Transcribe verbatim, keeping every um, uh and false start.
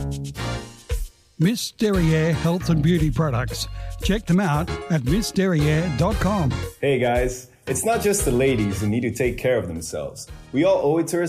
Miss Derriere Health and Beauty Products. Check them out at miss derriere dot com. Hey guys, it's not just the ladies who need to take care of themselves. We all owe it to